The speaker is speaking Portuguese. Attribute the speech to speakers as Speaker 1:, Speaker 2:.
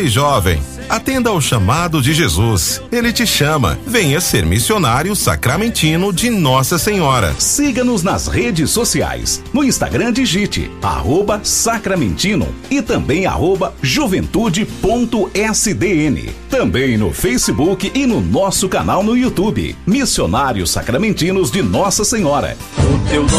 Speaker 1: jovem, atenda ao chamado de Jesus. Ele te chama. Venha ser missionário sacramentino de Nossa Senhora.
Speaker 2: Siga-nos nas redes sociais. No Instagram digite @sacramentino e também @juventude.sdn. Também no Facebook e no nosso canal no YouTube. Missionários Sacramentinos de Nossa Senhora.
Speaker 3: O teu nome